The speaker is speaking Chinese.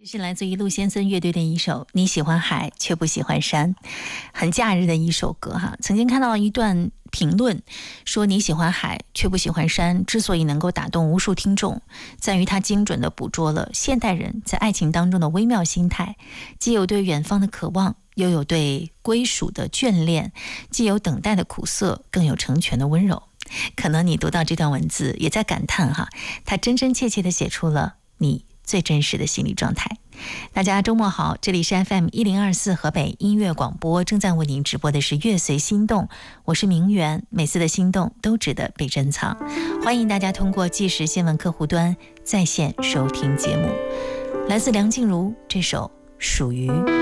是来自于陆先生乐队的一首你喜欢海却不喜欢山，很假日的一首歌哈。曾经看到一段评论说，你喜欢海却不喜欢山之所以能够打动无数听众，在于它精准地捕捉了现代人在爱情当中的微妙心态，既有对远方的渴望，又有对归属的眷恋，既有等待的苦涩，更有成全的温柔。可能你读到这段文字也在感叹哈，它真真切切地写出了你最真实的心理状态。大家周末好，这里是 FM1024 河北音乐广播，正在为您直播的是乐随心动，我是明媛，每次的心动都值得被珍藏。欢迎大家通过即时新闻客户端在线收听节目。来自梁静茹这首属于